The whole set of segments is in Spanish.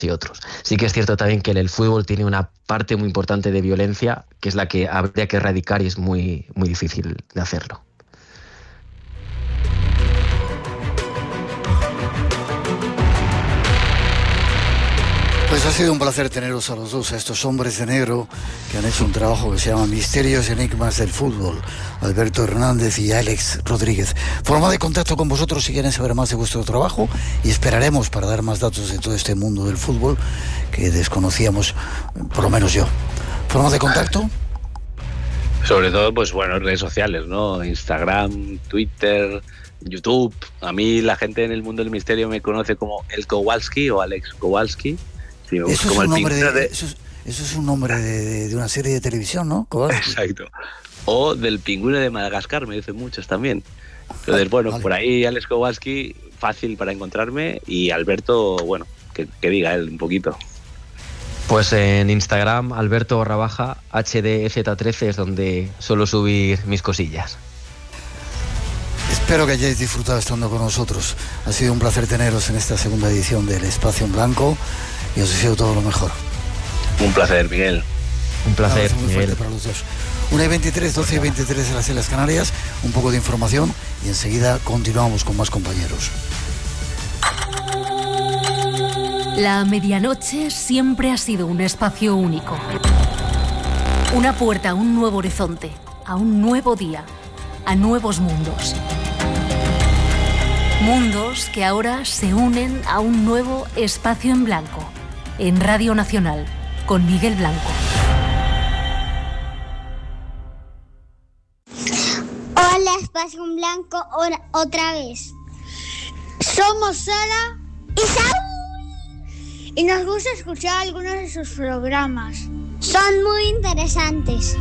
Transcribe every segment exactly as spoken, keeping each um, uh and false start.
y otros. Sí que es cierto también que el fútbol tiene una parte muy importante de violencia, que es la que habría que erradicar y es muy, muy difícil de hacerlo. Pues ha sido un placer teneros a los dos, a estos hombres de negro que han hecho un trabajo que se llama Misterios y Enigmas del Fútbol, Alberto Hernández y Alex Rodríguez. Forma de contacto con vosotros si quieren saber más de vuestro trabajo, y esperaremos para dar más datos de todo este mundo del fútbol que desconocíamos, por lo menos yo. ¿Forma de contacto? Sobre todo, pues bueno, redes sociales, ¿no? Instagram, Twitter, YouTube. A mí la gente en el mundo del misterio me conoce como El Kowalski o Alex Kowalski. Sí, eso, como es un el nombre de, de... eso, es, eso es un nombre de, de, de una serie de televisión, ¿no? Kowalski. Exacto. O del Pingüino de Madagascar, me dicen muchos también. Entonces, bueno, vale. Por ahí Alex Kowalski, fácil para encontrarme, y Alberto, bueno, que, que diga él un poquito. Pues en Instagram, Alberto barra baja H D Z trece es donde suelo subir mis cosillas. Espero que hayáis disfrutado estando con nosotros. Ha sido un placer teneros en esta segunda edición del Espacio en Blanco y os deseo todo lo mejor. Un placer, Miguel. Un placer, muy Miguel. Fuerte para los dos. una y veintitrés, doce y veintitrés en las Islas Canarias. Un poco de información y enseguida continuamos con más compañeros. La medianoche siempre ha sido un espacio único. Una puerta a un nuevo horizonte, a un nuevo día, a nuevos mundos. Mundos que ahora se unen a un nuevo Espacio en Blanco, en Radio Nacional, con Miguel Blanco. Hola, Espacio en Blanco, otra vez. Somos Sara y Saúl, y nos gusta escuchar algunos de sus programas. Son muy interesantes.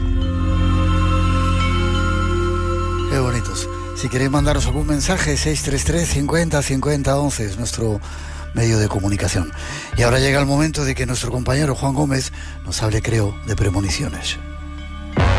Qué bonitos. Si queréis mandaros algún mensaje, seis tres tres, cincuenta, cincuenta, once es nuestro medio de comunicación. Y ahora llega el momento de que nuestro compañero Juan Gómez nos hable, creo, de premoniciones.